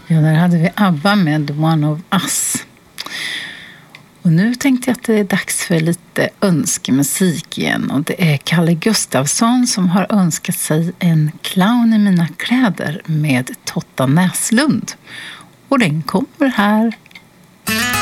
Ja, där hade vi ABBA med One of Us. Och nu tänkte jag att det är dags för lite önskemusik igen. Och det är Kalle Gustafsson som har önskat sig en clown i mina kläder med Totta Näslund. Och den kommer här.